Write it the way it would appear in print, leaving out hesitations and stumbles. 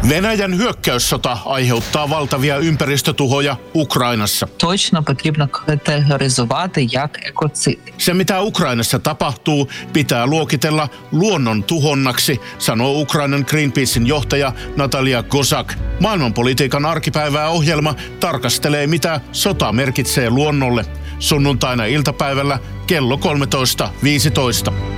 Venäjän hyökkäyssota aiheuttaa valtavia ympäristötuhoja Ukrainassa. Точно потрібно категоризувати як екоциди. Se, mitä Ukrainassa tapahtuu, pitää luokitella luonnon tuhonnaksi, sanoo Ukrainan Greenpeacein johtaja Natalia Kozak. Maailmanpolitiikan arkipäivää ohjelma tarkastelee, mitä sota merkitsee luonnolle. Sunnuntaina iltapäivällä kello 13.15.